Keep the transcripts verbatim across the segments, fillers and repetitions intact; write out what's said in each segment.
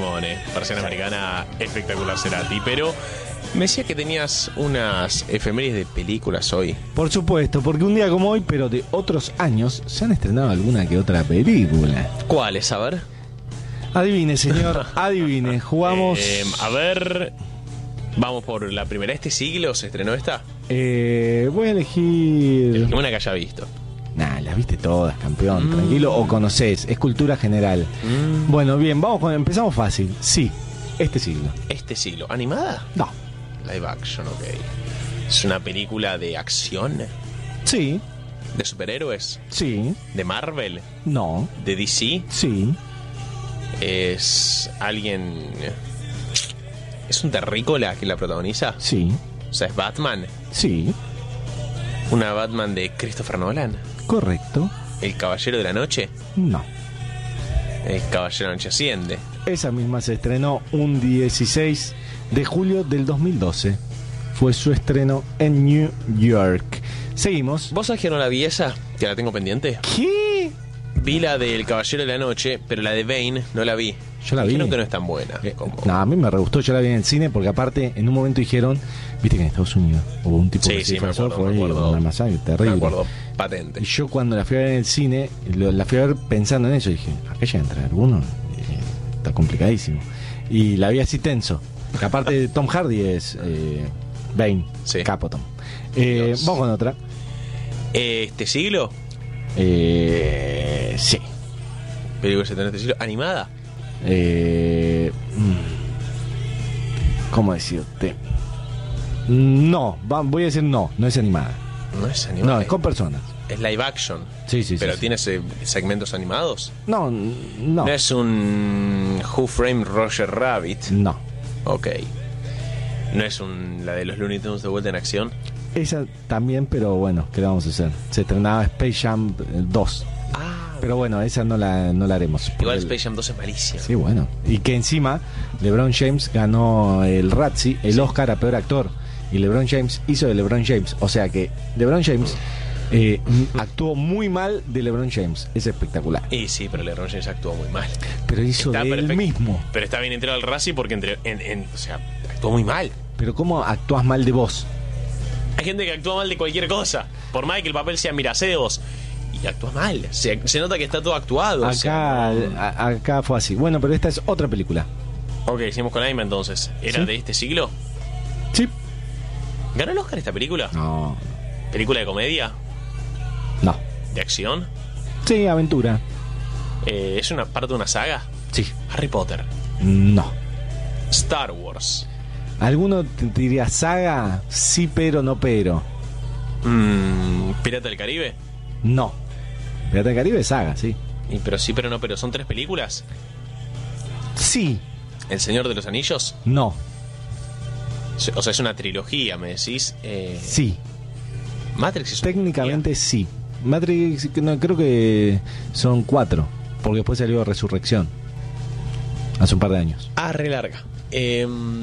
Simone, versión americana, espectacular Cerati. Pero me decía que tenías unas efemérides de películas hoy. Por supuesto, porque un día como hoy, pero de otros años, se han estrenado alguna que otra película. ¿Cuáles? A ver. Adivine, señor, adivine. Jugamos... Eh, a ver... Vamos por la primera. ¿Este siglo se estrenó esta? Eh, voy a elegir... Una que haya visto. Nah, las viste todas, campeón, Mm. tranquilo, o conocés, es cultura general. Mm. Bueno, bien, vamos con, empezamos fácil. Sí, este siglo. ¿Este siglo? ¿Animada? No. Live action, ok. ¿Es una película de acción? Sí, ¿De superhéroes? sí, ¿De Marvel? no, ¿De D C? sí, ¿Es alguien... ¿Es un terrícola que la protagoniza? sí, O sea, ¿es Batman? sí, ¿Una Batman de Christopher Nolan? correcto, ¿El Caballero de la Noche? no. El Caballero de la Noche asciende. Esa misma se estrenó un dieciséis de julio del dos mil doce. Fue su estreno en New York. Seguimos. ¿Vos sabés que no la vi esa? Que la tengo pendiente. ¿Qué? Vi la del Caballero de la Noche, pero la de Bane no la vi. Yo la vi. Dijeron que no es tan buena. Eh, como... No, a mí me re gustó, yo la vi en el cine porque aparte en un momento dijeron, viste que en Estados Unidos hubo un tipo Sí, que se sí, me disfrazó, acuerdo, fue me acuerdo. una masacre terrible. Me acuerdo, patente. Y yo cuando la fui a ver en el cine, lo- la fui a ver pensando en eso, dije, acá ya entra alguno, eh, está complicadísimo. Y la vi así tenso, que aparte Tom Hardy es eh, Bane, Sí. capo Tom. Eh, Dios. vamos con otra. ¿Este siglo? Eh, sí. Película que se estrenó este siglo. ¿Animada? Eh, mm, ¿Cómo decirte? No, va- voy a decir no, no es animada. No es animada. No, es con personas. Es live action. Sí, sí, sí. ¿Pero sí. tiene se- segmentos animados? No, no. No es un Who Framed Roger Rabbit. No. Ok. No es un la de los Looney Tunes de vuelta en acción. Esa también, pero bueno, ¿qué le vamos a hacer? Se estrenaba Space Jam dos. Ah, Pero bueno, esa no la, no la haremos. igual Porque- Space Jam dos es malísimo. Sí, bueno. Y que encima LeBron James ganó el Razzie, el Oscar a peor actor. Y LeBron James hizo de LeBron James. O sea que LeBron James eh, actuó muy mal de LeBron James. Es espectacular. Y sí, pero LeBron James actuó muy mal. Pero hizo Está de él perfecto. mismo. Pero está bien entrado al Racing porque entre, en, en- o sea, actuó muy mal. Pero ¿cómo actúas mal de vos? Hay gente que actúa mal de cualquier cosa. Por más que el papel sea miraseos. Y actúa mal. Se, se nota que está todo actuado. o Acá, sea, no- a- acá fue así. Bueno, pero esta es otra película. Ok, hicimos con Aima entonces. ¿Era Sí. de este siglo? Sí. ¿Ganó el Oscar esta película? No. ¿Película de comedia? No. ¿De acción? Sí, aventura. Eh, ¿Es una parte de una saga? Sí. Harry Potter. No. Star Wars. ¿Alguno te diría saga? Sí, pero no, pero. Mm, ¿Pirata del Caribe? No. Pirata del Caribe es saga, sí. Y, pero sí, pero no, pero son tres películas. Sí. ¿El Señor de los Anillos? No. O sea, es una trilogía, me decís. Eh, Sí. Matrix es una Técnicamente sí. Matrix, no, creo que son cuatro. Porque después salió Resurrección. Hace un par de años. Ah, re larga. Eh,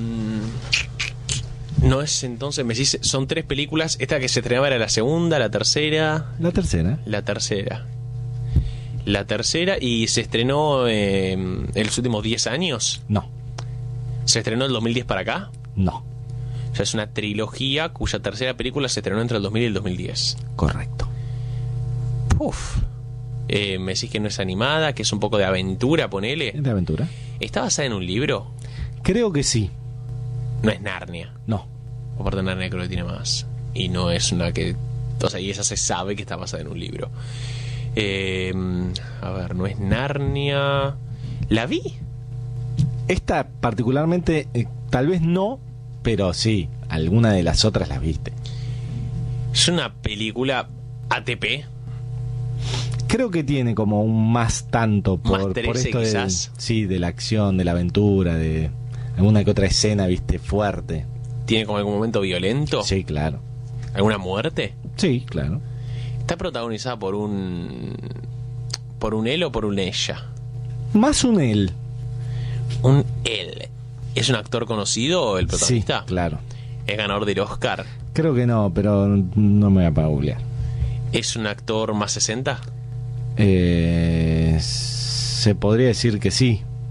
no es entonces, me decís, son tres películas. Esta que se estrenaba era la segunda, la tercera. La tercera. La tercera. La tercera y se estrenó eh, en los últimos diez años. No. Se estrenó el dos mil diez para acá. No. O sea, es una trilogía cuya tercera película se estrenó entre el dos mil y el dos mil diez. Correcto. Uf. Eh, me decís que no es animada, que es un poco de aventura, ponele. ¿Es de aventura? ¿Está basada en un libro? Creo que sí. No es Narnia. No. Aparte Narnia creo que tiene más. Y no es una que... O sea, y esa se sabe que está basada en un libro. Eh, a ver, no es Narnia... ¿La vi? Esta particularmente, eh, tal vez no, pero sí, alguna de las otras las viste. Es una película A T P. Creo que tiene como un más tanto por, Más trece por esto de, quizás. sí, de la acción, de la aventura, de alguna que otra escena, viste, fuerte. ¿Tiene como algún momento violento? Sí, claro. ¿Alguna muerte? Sí, claro. Está protagonizada por un... ¿Por un él o por un ella? Más un él. Un él. ¿Es un actor conocido el protagonista? Sí, claro. ¿Es ganador del Oscar? Creo que no, pero no me voy a googlear. ¿Es un actor más sesenta? Eh, se podría decir que sí.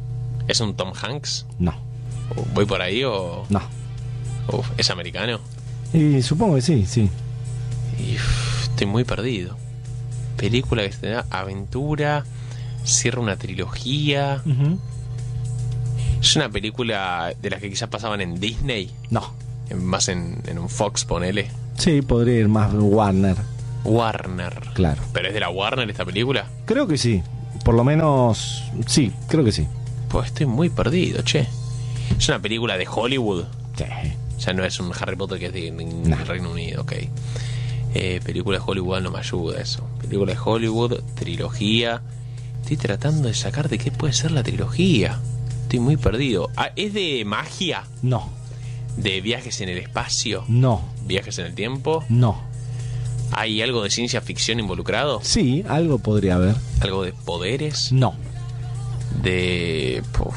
¿Es un Tom Hanks? No, ¿Voy por ahí o...? no. Uf, ¿es americano? Y supongo que sí, sí. Y, uf, estoy muy perdido. Película que te da aventura, cierra una trilogía. Uh-huh. Es una película de las que quizás pasaban en Disney, No. en- más en, en un Fox, ponele. Sí, podría ir más Warner, Warner. claro. ¿Pero es de la Warner esta película? Creo que sí. Por lo menos, sí, creo que sí. Pues estoy muy perdido, che. Es una película de Hollywood. Sí. O sea, no es un Harry Potter que es de, de No. Reino Unido, ok. Eh, película de Hollywood no me ayuda eso. Película de Hollywood, trilogía. Estoy tratando de sacar de qué puede ser la trilogía. Estoy muy perdido. Ah, ¿es de magia? No, ¿De viajes en el espacio? no, ¿Viajes en el tiempo? no. ¿Hay algo de ciencia ficción involucrado? Sí, algo podría haber. ¿Algo de poderes? No. De... Puf.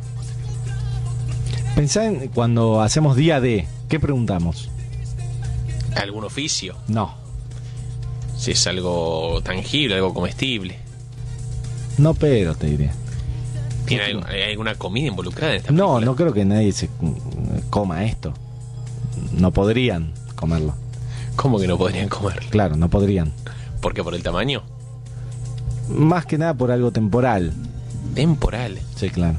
Pensá en cuando hacemos día de, ¿qué preguntamos? ¿Algún oficio? No, Si es algo tangible, algo comestible. no, pero te diría. ¿Tiene algo- ¿Hay alguna comida involucrada en esta No, película? no creo que nadie se mm, coma esto. No podrían comerlo. ¿Cómo que no podrían comer? Claro, no podrían. ¿Por qué? ¿Por el tamaño? Más que nada por algo temporal. Temporal. Sí, claro.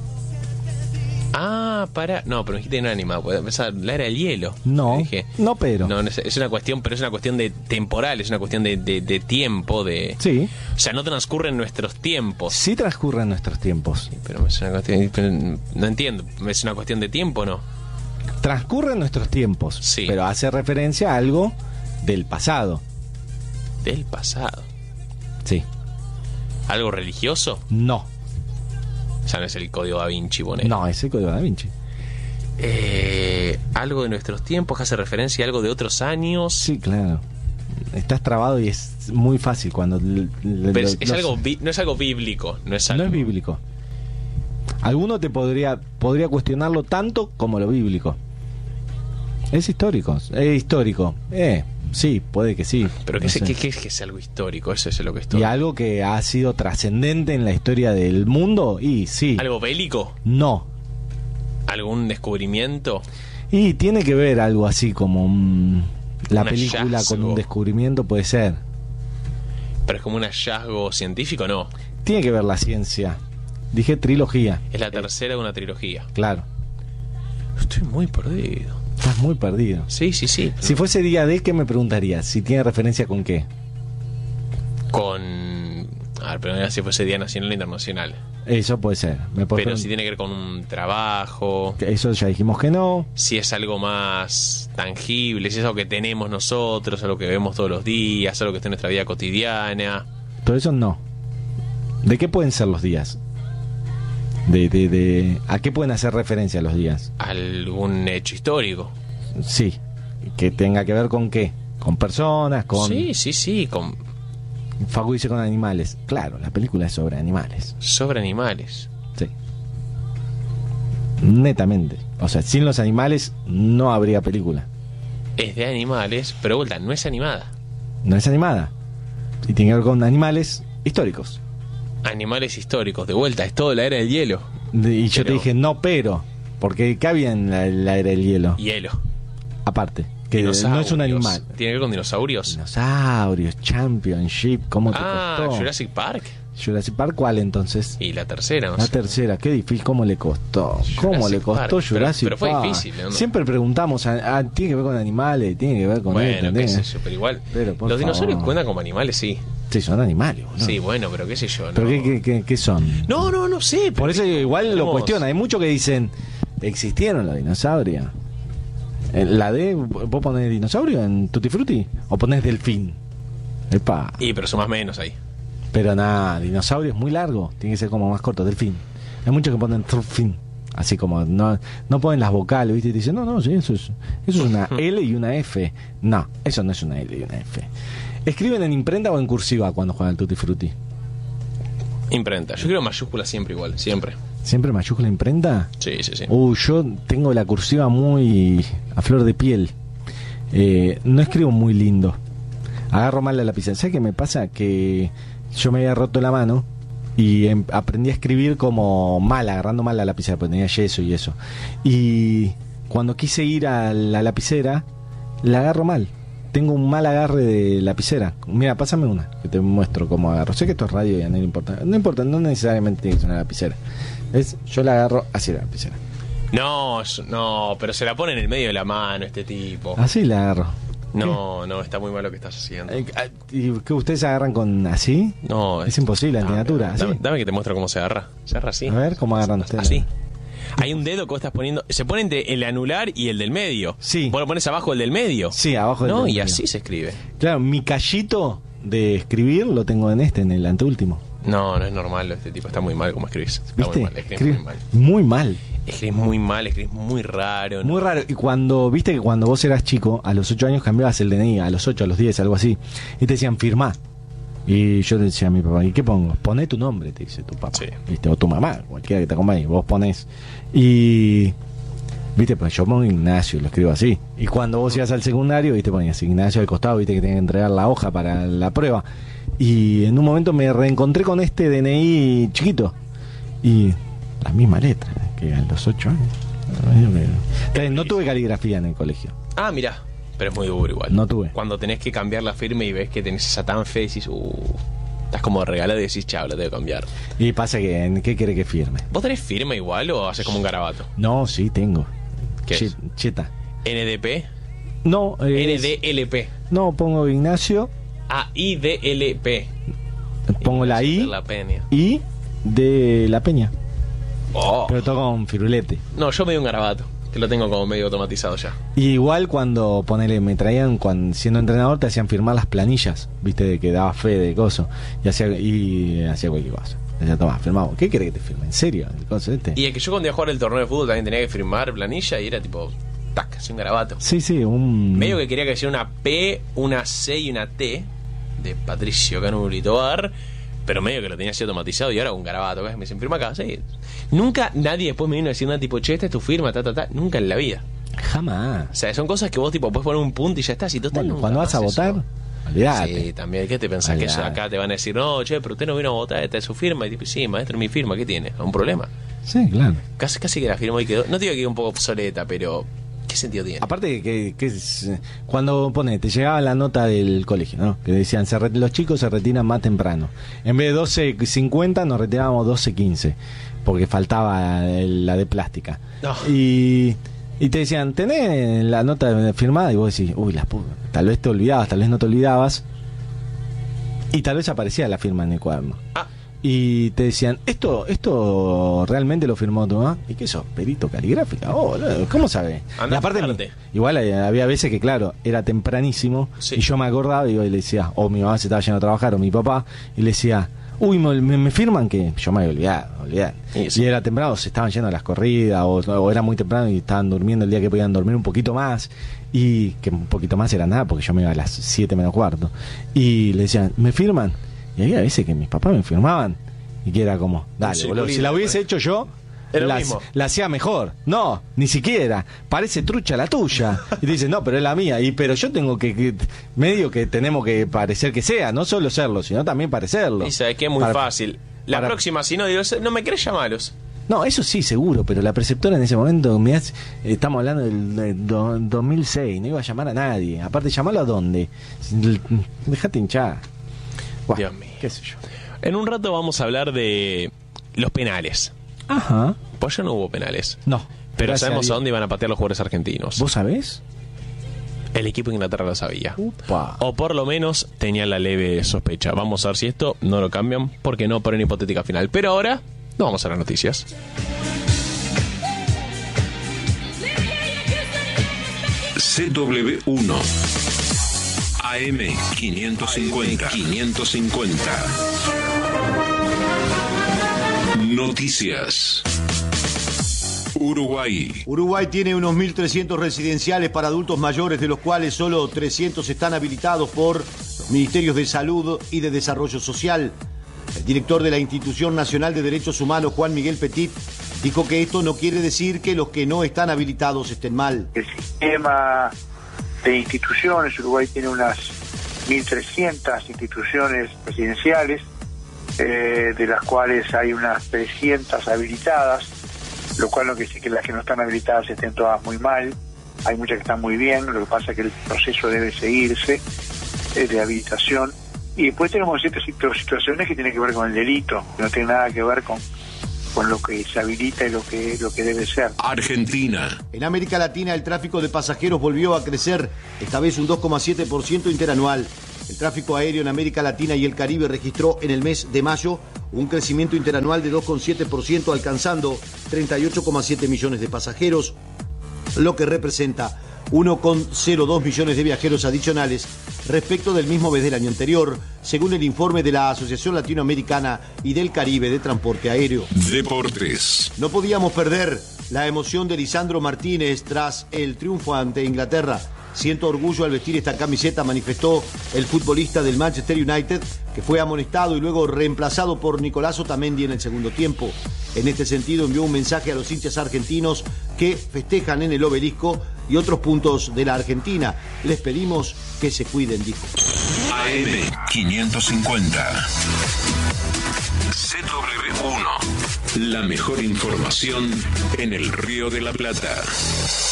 Ah, para... No, pero dijiste inanimado. Puede empezar la era del hielo. No, Dije, no, pero. no, no es, es una cuestión, pero es una cuestión de temporal, es una cuestión de, de, de tiempo, de... Sí, O sea, no transcurren nuestros tiempos. sí transcurren nuestros tiempos. Pero es una cuestión... pero no entiendo. ¿Es una cuestión de tiempo o no? Transcurren nuestros tiempos. Sí. Pero hace referencia a algo del pasado. Del pasado. Sí. ¿Algo religioso? No. O sea, no es el código Da Vinci, ponele. No, es el código Da Vinci. Eh, algo de nuestros tiempos que hace referencia a algo de otros años. Sí, claro. Estás trabado y es muy fácil cuando... l- l- Pero es, lo- es los- algo bí- no es algo bíblico, no es algo... No es bíblico. Alguno te podría podría cuestionarlo tanto como lo bíblico. Es histórico. Es histórico. Eh, sí, puede que sí. Pero No ¿qué, sé. sé, ¿qué, qué es que es algo histórico? Eso es lo que Y estoy... algo que ha sido trascendente en la historia del mundo. Y sí. ¿Algo bélico? No. ¿Algún descubrimiento? Y tiene que ver algo así como mm, la Un película con hallazgo. un descubrimiento, puede ser. ¿Pero es como un hallazgo científico? No. Tiene que ver la ciencia. Dije trilogía. Es la tercera de una trilogía. Claro. Estoy muy perdido. Estás muy perdido. Sí, sí, sí. pero- Si fuese día de, ¿qué me preguntarías? Si tiene referencia con qué. Con... A ver, pero si fuese Día Nacional o Internacional. Eso puede ser. Me puedes Pero pregun- si tiene que ver con un trabajo... Eso ya dijimos que no. Si es algo más tangible, si es algo que tenemos nosotros, algo que vemos todos los días, algo que está en nuestra vida cotidiana. Todo eso no. ¿De qué pueden ser los días? De, de, de, ¿A qué pueden hacer referencia los días? Algún hecho histórico. Sí. Que tenga que ver con qué. Con personas, con... Sí, sí, sí, con... Facu dice con animales. Claro, la película es sobre animales. sobre animales. Sí. Netamente. O sea, sin los animales no habría película. Es de animales, pero vuelta, no es animada. No es animada. Y tiene que ver con animales históricos. Animales históricos, de vuelta, es todo la era del hielo. De- y yo te Pero- dije, no, pero. Porque ¿qué había en la, la era del hielo? Hielo. Aparte. Que no es Dinosaurios. un animal. ¿Tiene que ver con dinosaurios? Dinosaurios, Championship, ¿cómo te Ah, costó? Jurassic Park. Jurassic Park, ¿cuál entonces? Y la tercera, no La sé. tercera, qué difícil, ¿cómo le costó? ¿Cómo Jurassic le costó Park, pero- Jurassic pero fue Park? difícil, ¿no? Siempre preguntamos, ah, tiene que ver con animales, tiene que ver con Bueno, esto, qué ¿entendés? sé yo, pero igual. Pero, por los dinosaurios favor. cuentan como animales, sí. Sí, son animales, boludo. Sí, bueno, pero qué sé yo. ¿Pero no. qué, qué, qué- qué son? No, no, no sé. Por eso igual lo tenemos- cuestiona. Hay muchos que dicen, ¿existieron los dinosaurios? Eh, ¿La D, vos ponés dinosaurio en Tutti Frutti? ¿O ponés delfín? Epa. Y pero son más menos ahí. Pero nada, dinosaurio es muy largo. Tiene que ser como más corto, delfín. Hay muchos que ponen fin. Así como, no, no ponen las vocales, ¿viste? Y te dicen, no, no, sí, eso es, eso es una L y una F. No, eso no es una L y una F. ¿Escriben en imprenta o en cursiva cuando juegan al Tutti Frutti? Imprenta. Yo creo mayúscula siempre igual, siempre. ¿Siempre mayúscula imprenta? Sí, sí, sí. Uy, yo tengo la cursiva muy a flor de piel. Eh, no escribo muy lindo. Agarro mal la lapicera. ¿Sabes qué me pasa? Que yo me había roto la mano y em, aprendí a escribir como mal, agarrando mal la lapicera, porque tenía yeso y eso. Y cuando quise ir a la lapicera, la agarro mal. Tengo un mal agarre de lapicera. Mira, pásame una, que te muestro cómo agarro. Sé que esto es radio y a nadie le importa. No importa, no necesariamente tiene que ser una lapicera. Es, yo la agarro así la lapicera. No, no, pero se la pone en el medio de la mano este tipo. Así la agarro. No, ¿Qué? no, está muy mal lo que estás haciendo. Eh, ¿Y qué ustedes agarran con así? No, es, es imposible, no, antinatura. Así. Dame, dame que te muestro cómo se agarra. Se agarra así. A ver cómo agarran ustedes. Así. Hay un dedo que vos estás poniendo. Se pone entre el anular y el del medio. Sí. Vos lo pones abajo del del medio. Sí, abajo del No, del y medio. así se escribe. Claro, mi callito de escribir lo tengo en este, en el anteúltimo. No, no es normal. Este tipo está muy mal como escribís. Está ¿Viste? muy mal. Escribís Escribe muy mal. Muy mal. Escribís muy mal, escribís muy raro. ¿no? Muy raro. Y cuando, viste que cuando vos eras chico, a los ocho años cambiabas el D N I, a los ocho, a los diez, algo así. Y te decían, firmá. Y yo le decía a mi papá, ¿y qué pongo? Poné tu nombre, te dice tu papá. Sí. ¿Viste? O tu mamá, cualquiera que te acompañe. Vos ponés. Y, viste, pues yo pongo Ignacio, lo escribo así. Y cuando vos ibas al secundario, viste, ponías Ignacio al costado, viste que tenías que entregar la hoja para la prueba. Y en un momento me reencontré con este D N I chiquito. Y la misma letra, que a los ocho años. Entonces, no tuve caligrafía en el colegio. Ah, mirá. Pero es muy duro igual. No tuve. Cuando tenés que cambiar la firma y ves que tenés esa tan fe, decís, uh, estás como regalado y decís, chao, la tengo que cambiar. Y pasa que, ¿en qué quiere que firme? ¿Vos tenés firma igual o haces como un garabato? No, sí, tengo. ¿Qué Che- es? Cheta. ¿N D P? No, eh, N D L P. no, pongo Ignacio, Ah, I D L P. pongo la Ignacio I de la Peña. y de la Peña. Oh. Pero todo con firulete. No, yo me di un garabato, que lo tengo como medio automatizado ya. Y igual cuando ponele, me traían, cuando siendo entrenador, te hacían firmar las planillas, viste, de que daba fe de coso. Y hacía, y hacía cualquier cosa. Decía, toma, firmamos. ¿Qué querés que te firme? ¿En serio? ¿El coso este? Y es que yo cuando iba a jugar el torneo de fútbol también tenía que firmar planilla y era tipo, tac, así un garabato. Sí, sí, un... Medio que quería que hiciera una P, una C y una T de Patricio Canuli Tobar, pero medio que lo tenía así automatizado y ahora un garabato. ¿Ves? Me dicen, firma acá, sí. Nunca nadie después me vino a decir nada tipo, che, esta es tu firma, ta, ta, ta. Nunca en la vida. Jamás. O sea, son cosas que vos tipo puedes poner un punto y ya estás. Y total, Bueno, nunca cuando vas a más votar, eso. olvidate. Sí, también. ¿Qué te pensás? Que eso Olvidate. acá te van a decir, no, che, pero usted no vino a votar, esta es su firma. Y tipo, sí, maestro, mi firma, ¿qué tiene? ¿Un problema? Sí, claro. Casi, casi que la firmó y quedó. No te digo que quedó un poco obsoleta, pero ¿qué sentido tiene? Aparte que, que es, cuando pone, te llegaba la nota del colegio, ¿no? Que decían, se re- los chicos se retiran más temprano. En vez de doce cincuenta nos retirábamos doce quince, porque faltaba el- la de plástica. No. Y, y te decían, tenés la nota firmada, y vos decís, uy, las putas, tal vez te olvidabas, tal vez no te olvidabas, y tal vez aparecía la firma en el cuaderno. Ah, Y te decían, ¿esto esto realmente lo firmó tu mamá? ¿Y qué sos? ¿Perito caligráfica? Oh, boludo, ¿cómo sabes? Andá Y aparte, a fijarte. igual eh, había veces que, claro, era tempranísimo, Sí. y yo me acordaba y yo le decía, o mi mamá se estaba yendo a trabajar, o mi papá, y le decía, uy, me, me- me firman que yo me había olvidado, olvidado. Y sí. Y era temprano, se estaban yendo a las corridas, o, o era muy temprano y estaban durmiendo el día que podían dormir un poquito más, y que un poquito más era nada, porque yo me iba a las siete menos cuarto. Y le decían, ¿me firman? Y había veces que mis papás me firmaban y que era como, dale, Sí, boludo, bolita, si la hubiese pues. hecho yo, Era lo la, mismo. la hacía mejor. No, ni siquiera. Parece trucha la tuya. Y te dicen, no, pero es la mía. Y pero yo tengo que, que- medio que tenemos que parecer que sea, no solo serlo, sino también parecerlo. y sabes que es muy Para- fácil. La para- próxima, si no, digo, no me querés llamaros. No, eso sí, seguro, pero la preceptora en ese momento, me hace- estamos hablando del, del do- dos mil seis, no iba a llamar a nadie. Aparte, llamarlo a dónde. Dejate hinchar. Buah, Dios mío. qué sé yo. En un rato vamos a hablar de los penales. Ajá. Pues ya no hubo penales. No. Pero gracias sabemos a Dios. dónde iban a patear los jugadores argentinos. ¿Vos sabés? El equipo de Inglaterra lo sabía. Upa. O por lo menos tenía la leve sospecha. Vamos a ver si esto no lo cambian, porque no por una hipotética final. Pero ahora, no vamos a las noticias. C W uno A M quinientos cincuenta quinientos cincuenta Noticias. Uruguay. Uruguay tiene unos mil trescientos residenciales para adultos mayores, de los cuales solo trescientos están habilitados por los Ministerios de Salud y de Desarrollo Social. El director de la Institución Nacional de Derechos Humanos, Juan Miguel Petit, dijo que esto no quiere decir que los que no están habilitados estén mal. El sistema de instituciones, Uruguay tiene unas mil trescientas instituciones residenciales, eh, de las cuales hay unas trescientas habilitadas, lo cual no quiere decir que las que no están habilitadas estén todas muy mal. Hay muchas que están muy bien, lo que pasa es que el proceso debe seguirse eh, de habilitación. Y después tenemos ciertas situaciones que tienen que ver con el delito, que no tienen nada que ver con, con lo que se habilita y lo que, lo que debe ser. Argentina. En América Latina el tráfico de pasajeros volvió a crecer, esta vez un dos coma siete por ciento interanual. El tráfico aéreo en América Latina y el Caribe registró en el mes de mayo un crecimiento interanual de dos coma siete por ciento, alcanzando treinta y ocho coma siete millones de pasajeros, lo que representa uno coma cero dos millones de viajeros adicionales respecto del mismo mes del año anterior, según el informe de la Asociación Latinoamericana y del Caribe de Transporte Aéreo. Deportes. No podíamos perder la emoción de Lisandro Martínez tras el triunfo ante Inglaterra. Siento orgullo al vestir esta camiseta, manifestó el futbolista del Manchester United, que fue amonestado y luego reemplazado por Nicolás Otamendi en el segundo tiempo. En este sentido envió un mensaje a los hinchas argentinos que festejan en el Obelisco y otros puntos de la Argentina. Les pedimos que se cuiden, dijo. A M quinientos cincuenta. C W uno. La mejor información en el Río de la Plata.